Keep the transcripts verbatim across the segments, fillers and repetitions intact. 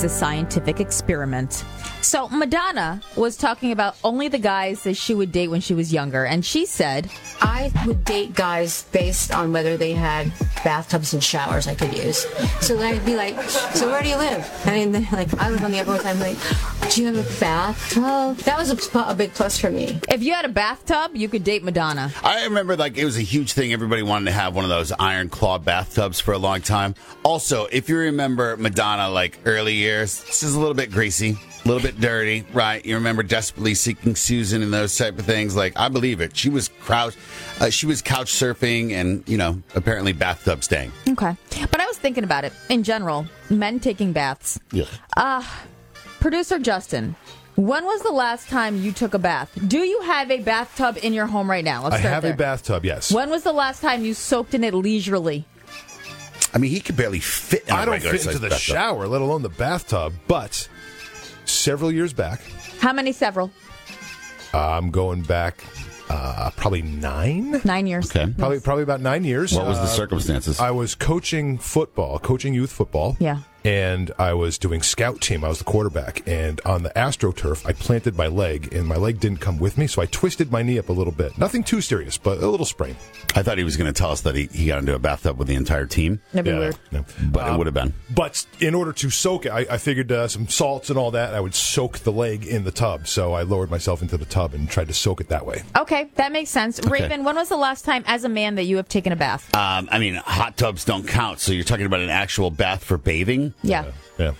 It's a scientific experiment. So Madonna was talking about only the guys that she would date when she was younger. And she said, I would date guys based on whether they had bathtubs and showers I could use. So then I'd be like, so where do you live? I mean, they're like, I live on the Upper West Side. I'm like, do you have a bathtub? That was a, a big plus for me. if you had a bathtub, you could date Madonna. I remember, like, it was a huge thing. Everybody wanted to have one of those iron claw bathtubs for a long time. Also, if you remember Madonna, like, early years, this is a little bit greasy, a little bit dirty, right? You remember Desperately Seeking Susan and those type of things. Like, I believe it. She was crouch, uh, she was couch surfing and, you know, apparently bathtub staying. Okay. But I was thinking about it. In general, men taking baths. Yeah. Uh, producer Justin, when was the last time you took a bath? Do you have a bathtub in your home right now? Let's I start have there. a bathtub, yes. When was the last time you soaked in it leisurely? I mean, he could barely fit in a I don't regular fit into size the bathtub. shower, let alone the bathtub, but several years back, How many several? uh, I'm going back uh, probably nine? Nine years. Okay. Probably probably about nine years. What was the Uh, circumstances? I was coaching football, coaching youth football. Yeah. And I was doing scout team. I was the quarterback. And on the AstroTurf, I planted my leg, and my leg didn't come with me, so I twisted my knee up a little bit. Nothing too serious, but a little sprain. I thought he was going to tell us that he, he got into a bathtub with the entire team, That'd be Yeah, weird. no. but it would have been. But in order to soak it, I, I figured uh, some salts and all that, I would soak the leg in the tub. So I lowered myself into the tub and tried to soak it that way. Okay, that makes sense. Raven, when was the last time as a man that you have taken a bath? Um, I mean, hot tubs don't count, so you're talking about an actual bath for bathing? Yeah. Yeah.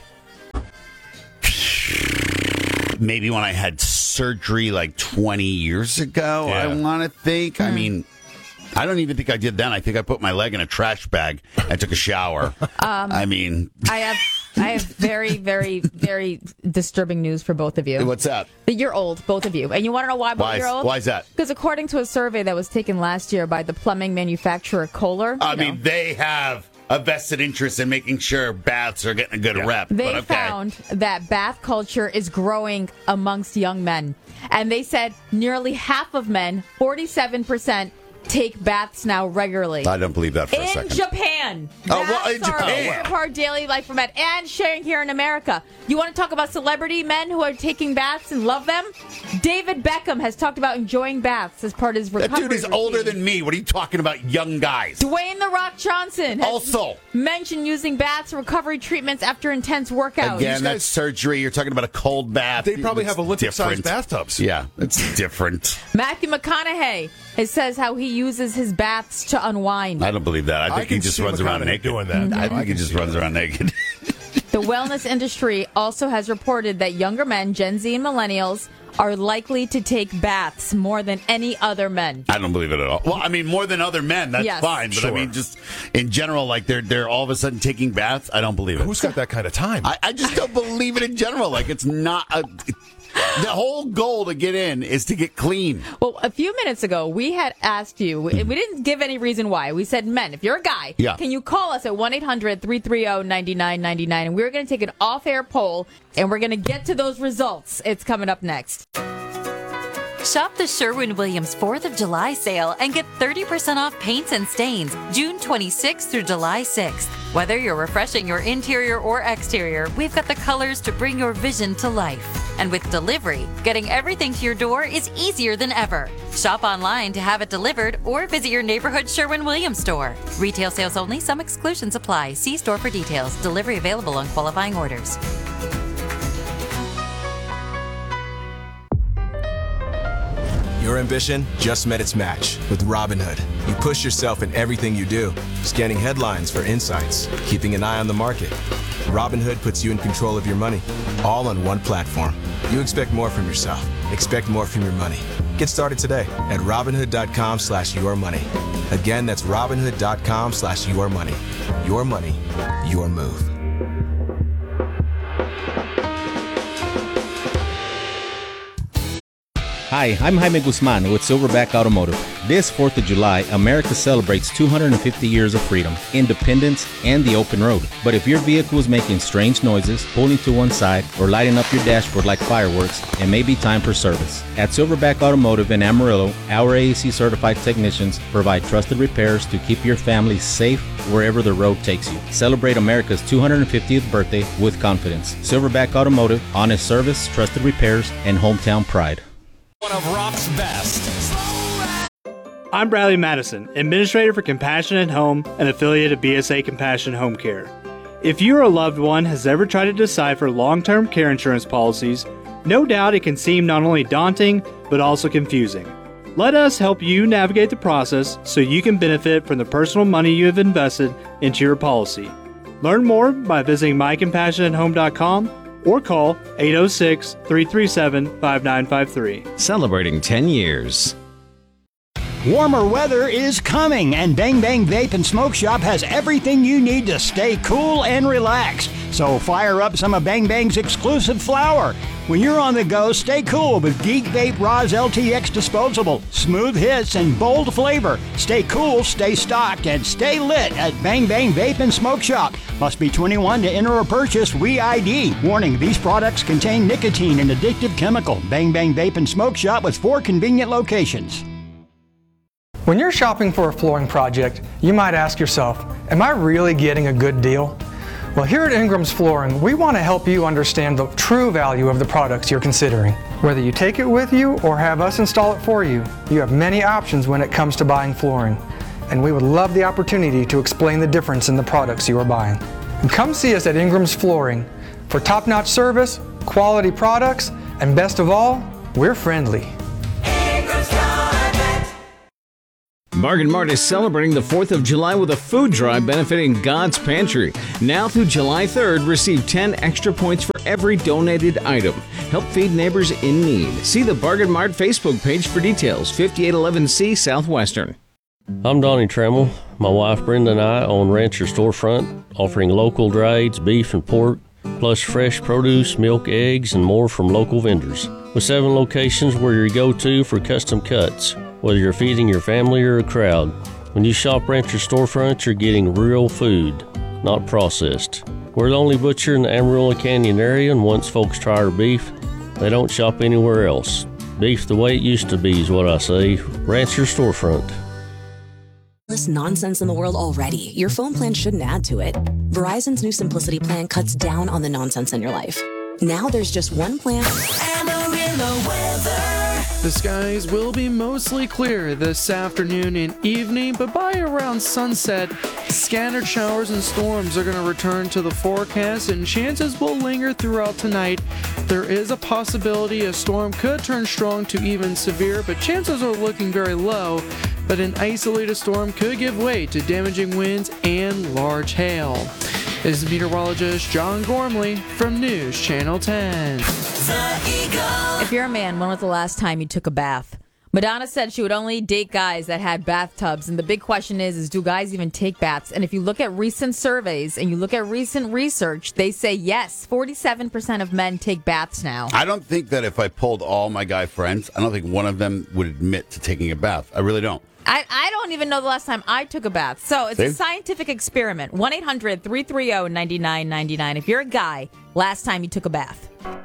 Maybe when I had surgery like twenty years ago, Yeah. I want to think. I mean, I don't even think I did then. I think I put my leg in a trash bag and took a shower. I mean, I have I have very, very, very disturbing news for both of you. what's that? That you're old, both of you. And you want to know why both Why is, you're old? why is that? Because according to a survey that was taken last year by the plumbing manufacturer Kohler, I you mean, know, they have a vested interest in making sure baths are getting a good rep. they but okay. found that bath culture is growing amongst young men. And they said nearly half of men, forty-seven percent, take baths now regularly. I don't believe that for a in second. Japan. Oh, well, in Baths are a Japan. bigger part of daily life for men and sharing here in America. You want to talk about celebrity men who are taking baths and love them? David Beckham has talked about enjoying baths as part of his That recovery dude is older routine. than me. What are you talking about, young guys? Dwayne The Rock Johnson has Also. mentioned using baths and recovery treatments after intense workouts. Again, that's surgery. You're talking about a cold bath. They probably It's have Olympic-sized different. bathtubs. Yeah, it's different. Matthew McConaughey it says how he uses his baths to unwind. I don't believe that. I think I can he just see runs around McConaughey naked. doing that. I think he just runs around naked. The wellness industry also has reported that younger men, Gen Z and millennials, are likely to take baths more than any other men. I don't believe it at all. Well, I mean, more than other men, that's Yes. fine. But I Sure. mean, just in general, like they're they're all of a sudden taking baths. I don't believe it. Who's got that kind of time? I, I just don't believe it in general. Like it's not a. The whole goal to get in is to get clean. Well, a few minutes ago, we had asked you, we we didn't give any reason why. We said, men, if you're a guy, Yeah. can you call us at one eight hundred three three zero nine nine nine nine? And we're going to take an off-air poll, and we're going to get to those results. It's coming up next. Shop the Sherwin-Williams fourth of July sale and get thirty percent off paints and stains June twenty-sixth through July sixth. Whether you're refreshing your interior or exterior, we've got the colors to bring your vision to life. And with delivery, getting everything to your door is easier than ever. Shop online to have it delivered or visit your neighborhood Sherwin-Williams store. Retail sales only, some exclusions apply. See store for details. Delivery available on qualifying orders. Your ambition just met its match with Robinhood. You push yourself in everything you do, scanning headlines for insights, keeping an eye on the market. Robinhood puts you in control of your money, all on one platform. You expect more from yourself. Expect more from your money. Get started today at Robinhood.com slash your money. Again, that's Robinhood.com slash your money. Your money, your move. Hi, I'm Jaime Guzman with Silverback Automotive. This fourth of July, America celebrates two hundred fifty years of freedom, independence, and the open road. But if your vehicle is making strange noises, pulling to one side, or lighting up your dashboard like fireworks, it may be time for service. At Silverback Automotive in Amarillo, our A A C-certified technicians provide trusted repairs to keep your family safe wherever the road takes you. Celebrate America's two hundred fiftieth birthday with confidence. Silverback Automotive, honest service, trusted repairs, and hometown pride. One of rock's best. I'm Bradley Madison, Administrator for Compassionate Home, an affiliate of B S A Compassion Home Care. If you or a loved one has ever tried to decipher long-term care insurance policies, no doubt it can seem not only daunting, but also confusing. Let us help you navigate the process so you can benefit from the personal money you have invested into your policy. Learn more by visiting my compassionate home dot com or call eight oh six, three three seven, five nine five three. Celebrating ten years. Warmer weather is coming, and Bang Bang Vape and Smoke Shop has everything you need to stay cool and relaxed. So fire up some of Bang Bang's exclusive flower. When you're on the go, stay cool with Geek Vape Roz L T X Disposable. Smooth hits and bold flavor. Stay cool, stay stocked, and stay lit at Bang Bang Vape and Smoke Shop. Must be twenty-one to enter or purchase. We I D. Warning, these products contain nicotine and addictive chemical. Bang Bang Vape and Smoke Shop with four convenient locations. When you're shopping for a flooring project, you might ask yourself, am I really getting a good deal? Well, here at Ingram's Flooring, we want to help you understand the true value of the products you're considering. Whether you take it with you or have us install it for you, you have many options when it comes to buying flooring. And we would love the opportunity to explain the difference in the products you are buying. And come see us at Ingram's Flooring for top-notch service, quality products, and best of all, we're friendly. Bargain Mart is celebrating the fourth of July with a food drive benefiting God's Pantry. Now through July third, receive ten extra points for every donated item. Help feed neighbors in need. See the Bargain Mart Facebook page for details. fifty-eight eleven C Southwestern. I'm Donnie Trammell. My wife Brenda and I own Rancher Storefront, offering local drieds, beef and pork, plus fresh produce, milk, eggs, and more from local vendors. With seven locations, we're your go-to for custom cuts, whether you're feeding your family or a crowd. When you shop Rancher Storefront, you're getting real food, not processed. We're the only butcher in the Amarillo Canyon area, and once folks try our beef, they don't shop anywhere else. Beef the way it used to be is what I say. Rancher Storefront. Less nonsense in the world already. Your phone plan shouldn't add to it. Verizon's new Simplicity plan cuts down on the nonsense in your life. Now there's just one plan. Amarillo weather. The skies will be mostly clear this afternoon and evening, but by around sunset, scattered showers and storms are going to return to the forecast, and chances will linger throughout tonight. There is a possibility a storm could turn strong to even severe, but chances are looking very low. But an isolated storm could give way to damaging winds and large hail. This is meteorologist John Gormley from News Channel ten. If you're a man, when was the last time you took a bath? Madonna said she would only date guys that had bathtubs, and the big question is, is do guys even take baths? And if you look at recent surveys and you look at recent research, they say yes, forty-seven percent of men take baths now. I don't think that if I polled all my guy friends, I don't think one of them would admit to taking a bath. I really don't. I, I don't even know the last time I took a bath. So it's See? a scientific experiment. one eight hundred, three three zero, nine nine nine nine. If you're a guy, last time you took a bath.